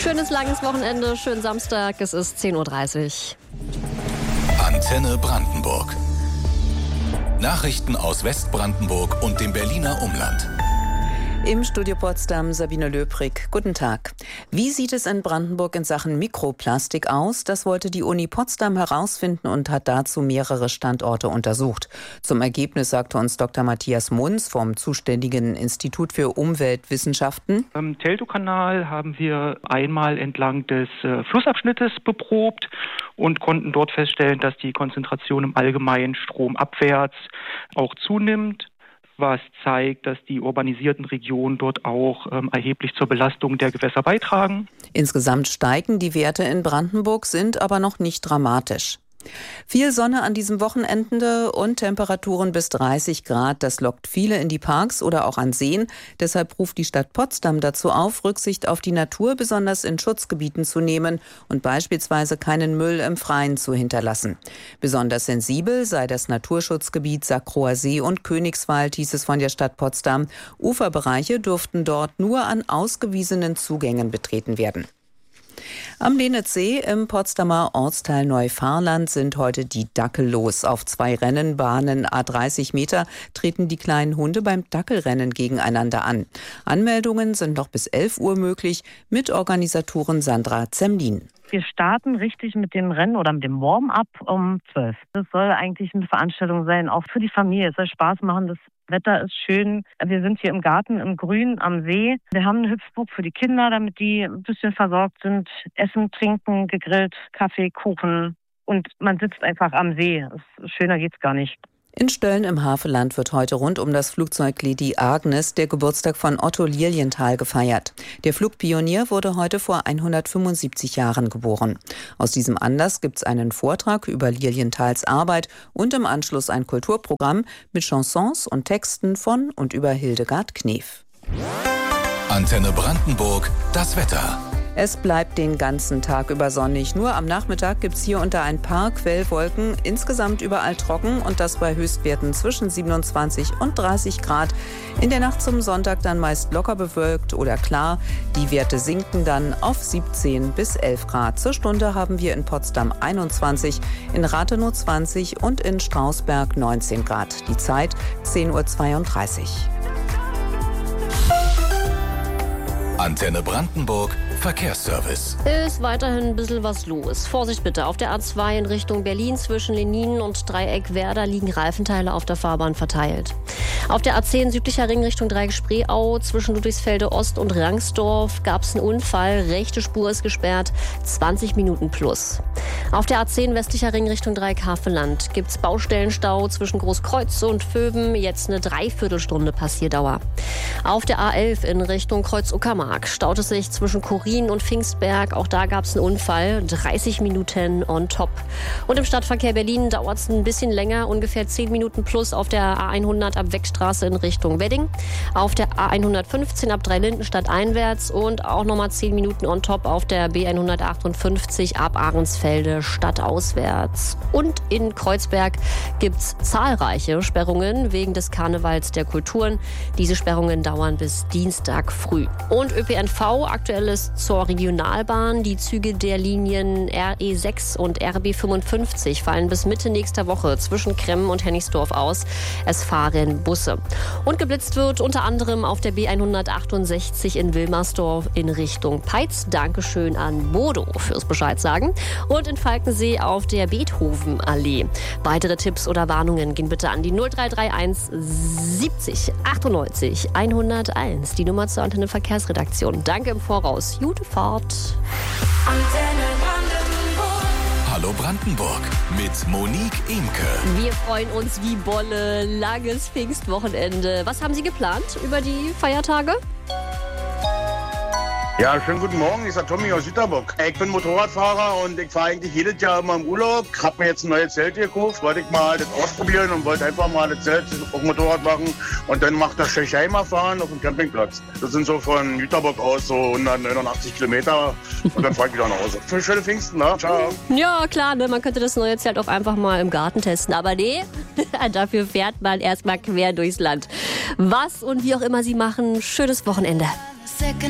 Schönes langes Wochenende, schönen Samstag, es ist 10:30 Uhr. Antenne Brandenburg. Nachrichten aus Westbrandenburg und dem Berliner Umland. Im Studio Potsdam Sabine Löbrig. Guten Tag. Wie sieht es in Brandenburg in Sachen Mikroplastik aus? Das wollte die Uni Potsdam herausfinden und hat dazu mehrere Standorte untersucht. Zum Ergebnis sagte uns Dr. Matthias Munz vom zuständigen Institut für Umweltwissenschaften. Am Teltow-Kanal haben wir einmal entlang des Flussabschnittes beprobt und konnten dort feststellen, dass die Konzentration im Allgemeinen stromabwärts auch zunimmt, was zeigt, dass die urbanisierten Regionen dort auch erheblich zur Belastung der Gewässer beitragen. Insgesamt steigen die Werte in Brandenburg, sind aber noch nicht dramatisch. Viel Sonne an diesem Wochenende und Temperaturen bis 30 Grad. Das lockt viele in die Parks oder auch an Seen. Deshalb ruft die Stadt Potsdam dazu auf, Rücksicht auf die Natur, besonders in Schutzgebieten zu nehmen und beispielsweise keinen Müll im Freien zu hinterlassen. Besonders sensibel sei das Naturschutzgebiet Sackroer See und Königswald, hieß es von der Stadt Potsdam. Uferbereiche dürften dort nur an ausgewiesenen Zugängen betreten werden. Am Lenitzsee im Potsdamer Ortsteil Neufahrland sind heute die Dackel los. Auf 2 Rennenbahnen à 30 Meter treten die kleinen Hunde beim Dackelrennen gegeneinander an. Anmeldungen sind noch bis 11 Uhr möglich, mit Organisatorin Sandra Zemlin. Wir starten richtig mit dem Rennen oder mit dem Warm-up um 12. Das soll eigentlich eine Veranstaltung sein, auch für die Familie. Es soll Spaß machen, das Wetter ist schön. Wir sind hier im Garten, im Grün, am See. Wir haben eine Hüpfburg für die Kinder, damit die ein bisschen versorgt sind. Essen, trinken, gegrillt, Kaffee, Kuchen. Und man sitzt einfach am See. Schöner geht's gar nicht. In Stölln im Havelland wird heute rund um das Flugzeug Lady Agnes der Geburtstag von Otto Lilienthal gefeiert. Der Flugpionier wurde heute vor 175 Jahren geboren. Aus diesem Anlass gibt es einen Vortrag über Lilienthals Arbeit und im Anschluss ein Kulturprogramm mit Chansons und Texten von und über Hildegard Knef. Antenne Brandenburg, das Wetter. Es bleibt den ganzen Tag über sonnig. Nur am Nachmittag gibt es hier und da ein paar Quellwolken. Insgesamt überall trocken und das bei Höchstwerten zwischen 27 und 30 Grad. In der Nacht zum Sonntag dann meist locker bewölkt oder klar. Die Werte sinken dann auf 17 bis 11 Grad. Zur Stunde haben wir in Potsdam 21, in Rathenow 20 und in Strausberg 19 Grad. Die Zeit 10:32 Uhr. Antenne Brandenburg, Verkehrsservice. Ist weiterhin ein bisschen was los. Vorsicht bitte, auf der A2 in Richtung Berlin zwischen Lenin und Dreieck-Werder liegen Reifenteile auf der Fahrbahn verteilt. Auf der A10 südlicher Ring Richtung Dreieck-Spreeau zwischen Ludwigsfelde Ost und Rangsdorf gab es einen Unfall. Rechte Spur ist gesperrt, 20 Minuten plus. Auf der A10 westlicher Ring Richtung Dreieck-Havelland gibt es Baustellenstau zwischen Großkreuz und Vöben. Jetzt eine Dreiviertelstunde Passierdauer. Auf der A11 in Richtung Kreuz-Uckermark staut es sich zwischen Korin und Pfingstberg. Auch da gab es einen Unfall. 30 Minuten on top. Und im Stadtverkehr Berlin dauert es ein bisschen länger. Ungefähr 10 Minuten plus auf der A100 ab Weckstraße in Richtung Wedding. Auf der A115 ab Dreilindenstadt einwärts. Und auch nochmal 10 Minuten on top auf der B158 ab Ahrensfelde stadtauswärts. Und in Kreuzberg gibt es zahlreiche Sperrungen wegen des Karnevals der Kulturen. Diese Sperrungen dauern bis Dienstag früh. Und ÖPNV, aktuell ist zur Regionalbahn. Die Züge der Linien RE6 und RB55 fallen bis Mitte nächster Woche zwischen Kremmen und Hennigsdorf aus. Es fahren Busse. Und geblitzt wird unter anderem auf der B168 in Wilmersdorf in Richtung Peitz. Dankeschön an Bodo fürs Bescheid sagen. Und in Falkensee auf der Beethovenallee. Weitere Tipps oder Warnungen gehen bitte an die 0331 70 98 101. Die Nummer zur Antenne Verkehrsredaktion. Danke im Voraus. Gute Fahrt. Antenne Brandenburg. Hallo Brandenburg mit Monique Imke. Wir freuen uns wie Bolle. Langes Pfingstwochenende. Was haben Sie geplant über die Feiertage? Ja, schönen guten Morgen, ich bin Tommy aus Jüterbock. Ich bin Motorradfahrer und ich fahre eigentlich jedes Jahr immer im Urlaub. Ich habe mir jetzt ein neues Zelt gekauft, wollte ich mal das ausprobieren und wollte einfach mal das Zelt auf dem Motorrad machen und dann macht das Schechheimer fahren auf dem Campingplatz. Das sind so von Jüterbock aus so 189 Kilometer und dann fahre ich wieder nach Hause. Für schöne Pfingsten, ne? Ciao. Ja, klar, ne? Man könnte das neue Zelt auch einfach mal im Garten testen, aber nee, dafür fährt man erstmal quer durchs Land. Was und wie auch immer Sie machen, schönes Wochenende.